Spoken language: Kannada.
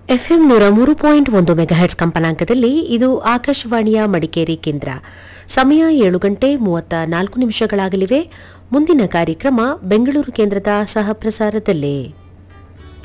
ಎಫ್ಎಂ 103.1 ಮೆಗಾಹೆಟ್ಸ್ ಕಂಪನಾಂಕದಲ್ಲಿ ಇದು ಆಕಾಶವಾಣಿಯ ಮಡಿಕೇರಿ ಕೇಂದ್ರ. ಸಮಯ 7:34 ಮುಂದಿನ ಕಾರ್ಯಕ್ರಮ ಬೆಂಗಳೂರು ಕೇಂದ್ರದ ಸಹಪ್ರಸಾರದಲ್ಲಿ.